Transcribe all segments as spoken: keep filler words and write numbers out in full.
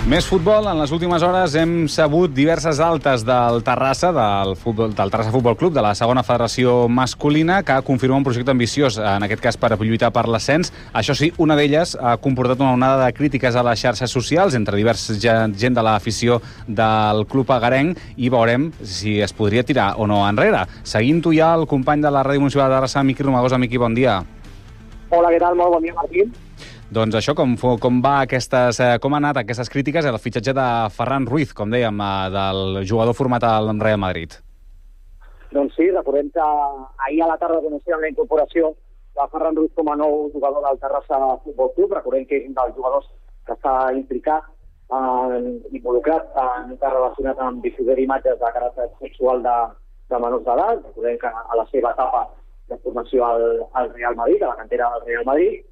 Més futbol. En les últimes hores hem sabut diverses altes del Terrassa, del, futbol, del Terrassa Futbol Club, de la segona federació masculina, que confirma un projecte ambiciós, en aquest cas per lluitar per l'ascens. Això sí, una d'elles ha comportat una onada de crítiques a les xarxes socials entre diversa gent de l'afició del club agarenc, i veurem si es podria tirar o no enrere. Seguint-ho ja el company de la Ràdio Municipal de Terrassa, Miqui Romagosa. Miqui, bon dia. Hola, què tal? Molt bon dia, Martí. Doncs això, com, com va aquestes, com ha anat aquestes crítiques al fitxatge de Ferran Ruiz, com dèiem, del jugador format al Real Madrid? Doncs sí, recordem que ahir a la tarda coneixíem la incorporació de Ferran Ruiz com a nou jugador del Terrassa Futbol Club. Recordem que és un dels jugadors que està implicat, eh, involucrat, en que relacionat amb difusió d'imatges de caràcter sexual de, de menors d'edat. Recordem que a la seva etapa de formació al, al Real Madrid, a la cantera del Real Madrid,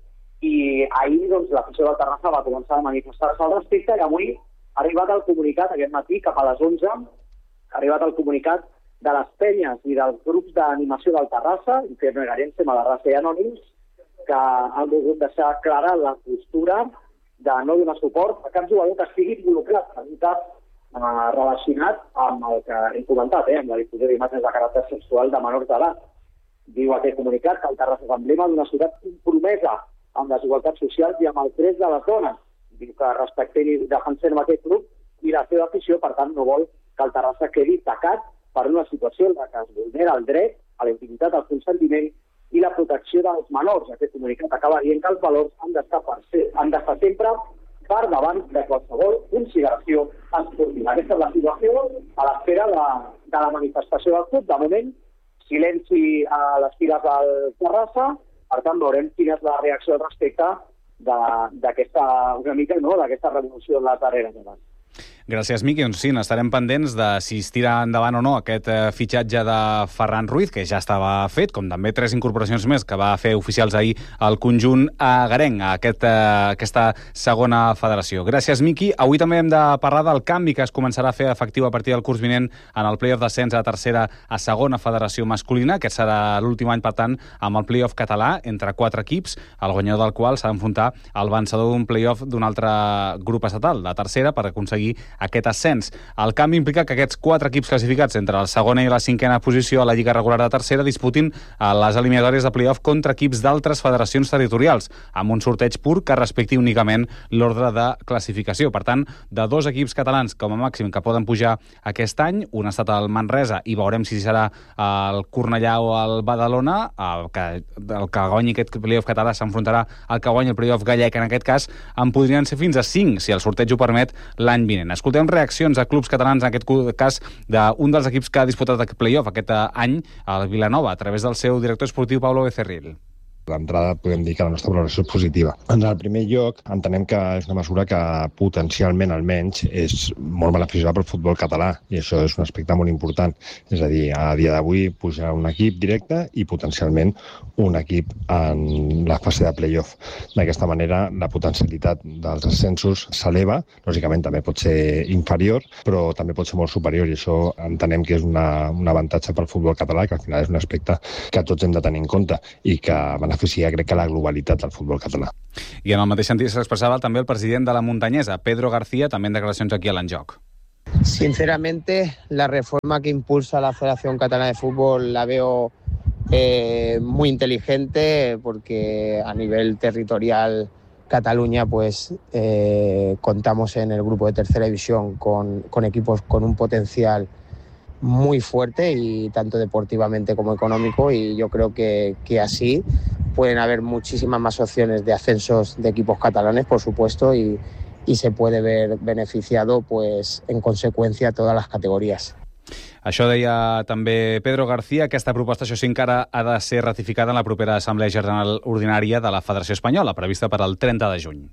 i ahir doncs, l'afició del Terrassa va començar a manifestar-se al respecte, i avui ha arribat el comunicat, aquest matí, cap a les onze, ha arribat el comunicat de les penyes i dels grups d'animació del Terrassa, Infierno Egarense, Malarrasa i Anònims, que han volgut deixar clara la postura de no donar suport a cap jugador que estigui involucrat en un cas eh, relacionat amb el que hem comentat, eh, amb la difusió d'imatges de caràcter sexual de menors d'edat. Diu aquest comunicat que el Terrassa és emblema d'una ciutat compromesa amb les igualtats socials i amb els drets de les dones. Diu que respectem i defensem aquest club i la seva afició, per tant, no vol que el Terrassa quedi tacat per una situació en què es vulnera el dret a la intimitat, al consentiment i la protecció dels menors. Aquest comunicat acaba dient que els valors han d'estar, per ser, han d'estar sempre per davant de qualsevol consideració esportiva. Aquesta és la situació a l'espera de, de la manifestació del club. De moment, silenci a les files del Terrassa. Per tant, veurem quina és la reacció al respecte d'aquesta, una mica, no?, d'aquesta revolució en les darreres hores. Gràcies, Miqui. Doncs sí, n'estarem pendents de si es tira endavant o no aquest eh, fitxatge de Ferran Ruiz, que ja estava fet, com també tres incorporacions més que va fer oficials ahir al conjunt agarenc, a aquest, eh, aquesta segona federació. Gràcies, Miqui. Avui també hem de parlar del canvi que es començarà a fer efectiu a partir del curs vinent en el play-off d'ascens a tercera a segona federació masculina, que serà l'últim any, per tant, amb el play-off català entre quatre equips, el guanyador del qual s'ha d'enfrontar al vencedor d'un play-off d'un altre grup estatal, la tercera, per aconseguir aquest ascens. El canvi implica que aquests quatre equips classificats entre la segona i la cinquena posició a la Lliga Regular de Tercera disputin les eliminatòries de play-off contra equips d'altres federacions territorials, amb un sorteig pur que respecti únicament l'ordre de classificació. Per tant, de dos equips catalans com a màxim que poden pujar aquest any, un ha estat el Manresa, i veurem si serà el Cornellà o el Badalona, el que, el que guanyi aquest play-off català s'enfrontarà al que guanyi el play-off gallec. En aquest cas, en podrien ser fins a cinc, si el sorteig ho permet, l'any vinent. Escoltem reaccions a clubs catalans, en aquest cas d'un dels equips que ha disputat aquest play-off aquest any, el Vilanova, a través del seu director esportiu, Pablo Becerril. D'entrada podem dir que la nostra valoració és positiva. En el primer lloc, entenem que és una mesura que potencialment, almenys, és molt beneficiosa pel futbol català, i això és un aspecte molt important. És a dir, a dia d'avui puja un equip directe i potencialment un equip en la fase de play-off. D'aquesta manera, la potencialitat dels ascensos s'eleva, lògicament també pot ser inferior, però també pot ser molt superior, i això entenem que és una, un avantatge pel futbol català, que al final és un aspecte que tots hem de tenir en compte i que beneficia, crec que, la globalitat del futbol català. I en el mateix sentit s'expressava també el president de la Muntanyesa, Pedro García, també en declaracions aquí a l'Enjoc. Sinceramente, la reforma que impulsa la Federación Catalana de Fútbol la veo eh, muy inteligente, porque a nivel territorial Cataluña pues eh, contamos en el grupo de tercera división con, con equipos con un potencial muy fuerte, y tanto deportivamente como económico, y yo creo que, que así pueden haber muchísimas más opciones de ascensos de equipos catalanes, por supuesto, y, y se puede ver beneficiado pues en consecuencia todas las categorías. Això deia també Pedro García. Aquesta proposta, això sí, encara ha de ser ratificada en la propera Assemblea General Ordinària de la Federació Espanyola, prevista per al trenta de juny.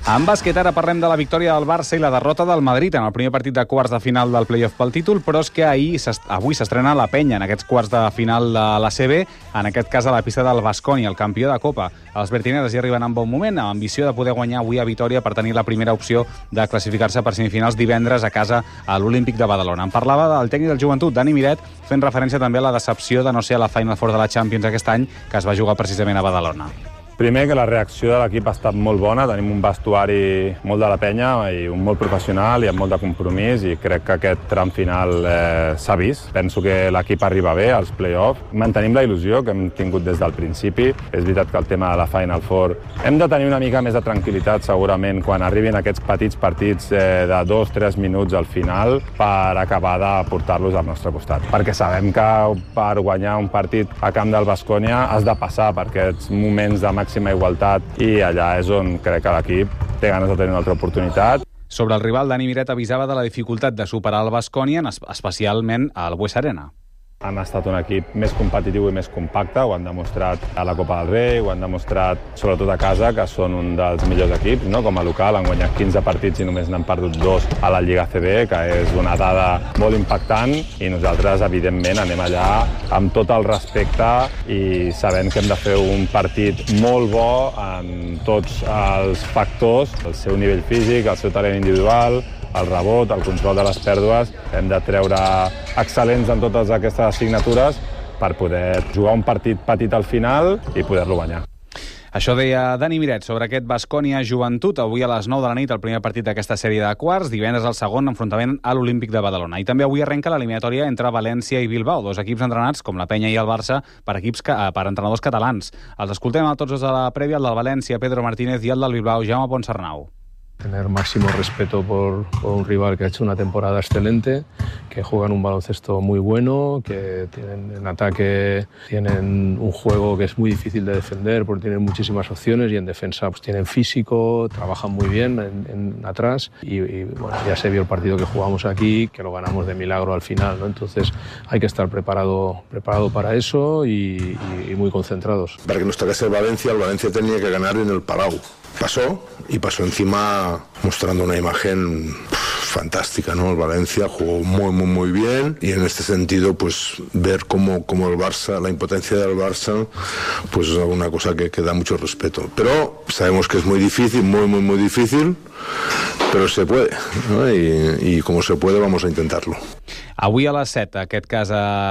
En bàsquet ara parlem de la victòria del Barça i la derrota del Madrid en el primer partit de quarts de final del play-off pel títol, però és que ahir, avui s'estrena la penya en aquests quarts de final de l'A C B, en aquest cas a la pista del Baskonia, el campió de Copa. Els bertineres hi arriben en bon moment, amb ambició de poder guanyar avui a Vitòria per tenir la primera opció de classificar-se per semifinals divendres a casa a l'Olímpic de Badalona. En parlava del tècnic del Joventut, Dani Miret, fent referència també a la decepció de no ser a la Final Four de la Champions aquest any, que es va jugar precisament a Badalona. Primer, que la reacció de l'equip ha estat molt bona. Tenim un vestuari molt de la penya i un molt professional i amb molt de compromís, i crec que aquest tram final eh, s'ha vist. Penso que l'equip arriba bé als play-off. Mantenim la il·lusió que hem tingut des del principi. És veritat que el tema de la Final Four hem de tenir una mica més de tranquil·litat segurament quan arribin aquests petits partits eh, de dos o tres minuts al final per acabar de portar-los al nostre costat. Perquè sabem que per guanyar un partit a camp del Baskonia has de passar per aquests moments de màxima igualtat, i allà és on crec que l'equip té ganes de tenir una altra oportunitat. Sobre el rival, Dani Miret avisava de la dificultat de superar el Baskonia, especialment al Bues Arena. Han estat un equip més competitiu i més compacte, ho han demostrat a la Copa del Rei, ho han demostrat sobretot a casa, que són un dels millors equips, no? Com a local han guanyat quinze partits i només n'han perdut dos a la Lliga A C B, que és una dada molt impactant, i nosaltres, evidentment, anem allà amb tot el respecte i sabent que hem de fer un partit molt bo en tots els factors, el seu nivell físic, el seu talent individual, el rebot, el control de les pèrdues. Hem de treure excel·lents en totes aquestes assignatures per poder jugar un partit petit al final i poder-lo guanyar. Això deia Dani Miret sobre aquest Baskonia Joventut. Avui a les nou de la nit el primer partit d'aquesta sèrie de quarts, divendres el segon enfrontament a l'Olímpic de Badalona. I també avui arrenca l'eliminatòria entre València i Bilbao, dos equips entrenats, com la Penya i el Barça, per equips que, per entrenadors catalans. Els escoltem a tots els de la prèvia, el del València, Pedro Martínez, i el del Bilbao, Jaume Ponsarnau. Tener máximo respeto por, por un rival que ha hecho una temporada excelente, que juegan un baloncesto muy bueno, que tienen en ataque tienen un juego que es muy difícil de defender porque tienen muchísimas opciones, y en defensa pues tienen físico, trabajan muy bien en, en atrás, y, y bueno, ya se vio el partido que jugamos aquí, que lo ganamos de milagro al final, ¿no? Entonces hay que estar preparado, preparado para eso y, y, y muy concentrados. Para que nos tocase el Valencia, el Valencia tenía que ganar en el Palau. Pasó, y pasó encima mostrando una imagen fantástica, ¿no? El Valencia jugó muy, muy, muy bien, y en este sentido, pues ver cómo, cómo el Barça, la impotencia del Barça, pues es una cosa que, que da mucho respeto. Pero sabemos que es muy difícil, muy, muy, muy difícil, però se puede, ¿no? I, i com se puede vamos a intentarlo. Avui a les set, aquest cas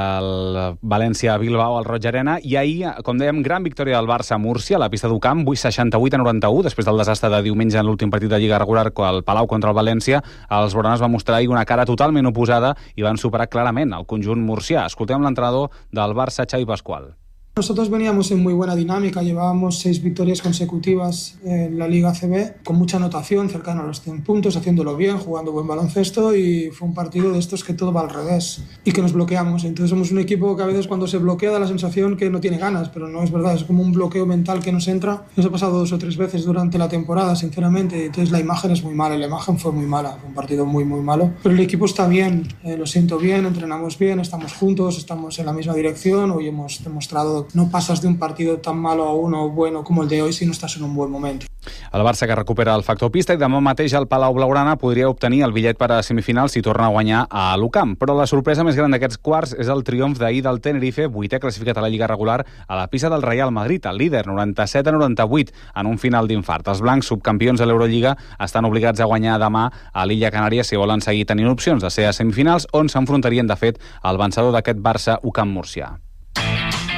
el València-Bilbao al Roig Arena, i ahir, com dèiem, gran victòria del Barça a Múrcia, a la pista d'U Camp, seixanta-vuit a noranta-u, després del desastre de diumenge en l'últim partit de Lliga regular al Palau contra el València. Els blaugranes van mostrar ahir una cara totalment oposada i van superar clarament el conjunt murcià. Escoltem l'entrenador del Barça, Xavi Pascual. Nosotros veníamos en muy buena dinámica, llevábamos seis victorias consecutivas en la Liga A C B, con mucha anotación, cercano a los cien puntos, haciéndolo bien, jugando buen baloncesto, y fue un partido de estos que todo va al revés y que nos bloqueamos. Entonces somos un equipo que a veces cuando se bloquea da la sensación que no tiene ganas, pero no es verdad, es como un bloqueo mental que nos entra. Nos ha pasado dos o tres veces durante la temporada, sinceramente, entonces la imagen es muy mala, la imagen fue muy mala, fue un partido muy muy malo, pero el equipo está bien, eh, lo siento bien, entrenamos bien, estamos juntos, estamos en la misma dirección. Hoy hemos demostrado no pasas de un partido tan malo a uno bueno como el de hoy si no estás en un buen momento. El Barça, que recupera el factor pista, i demà mateix el Palau Blaugrana podria obtenir el bitllet per a semifinals si torna a guanyar a l'U Camp. Però la sorpresa més gran d'aquests quarts és el triomf d'ahir del Tenerife, vuitè classificat a la Lliga regular, a la pista del Real Madrid, el líder, noranta-set a noranta-vuit, en un final d'infart. Els blancs, subcampions de l'Eurolliga, estan obligats a guanyar demà a l'Illa Canària si volen seguir tenint opcions de ser a semifinals, on s'enfrontarien, de fet, al vencedor d'aquest Barça-U Camp Murcià.